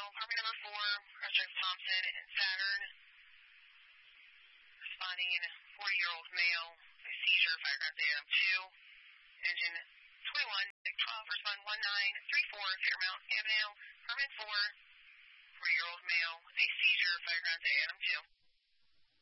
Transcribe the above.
apartment number 4, Residence Thompson and Saturn. Responding in 40-year-old male, a seizure, firegrounds AM 2. Engine 21, 12, respond 1934, Fairmount Avenue, apartment 4, 40-year-old male, a seizure, firegrounds AM 2.